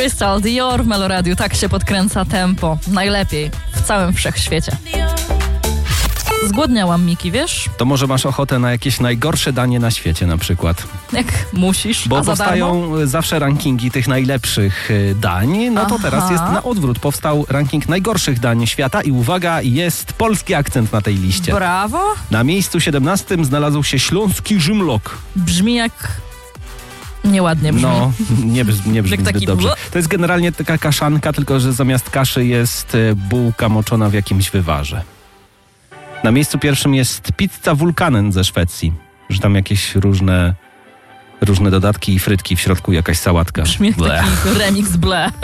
Crystal Dior w Meloradiu. Tak się podkręca tempo. Najlepiej w całym wszechświecie. Zgłodniałam, Miki, wiesz? To może masz ochotę na jakieś najgorsze danie na świecie na przykład? Jak musisz, Bo a za powstają darmo? zawsze rankingi tych najlepszych dań. No to Aha. teraz jest na odwrót. Powstał ranking najgorszych dań świata i uwaga, jest polski akcent na tej liście. Brawo. Na miejscu 17 znalazł się śląski żymlok. Brzmi jak... Nieładnie brzmi. No, nie brzmi Jak zbyt taki dobrze. bl- To jest generalnie taka kaszanka, tylko że zamiast kaszy jest bułka moczona w jakimś wywarze. Na miejscu pierwszym jest pizza Vulkanen ze Szwecji. Że tam jakieś różne dodatki i frytki w środku, jakaś sałatka. Brzmi jak Bleh. taki remix ble.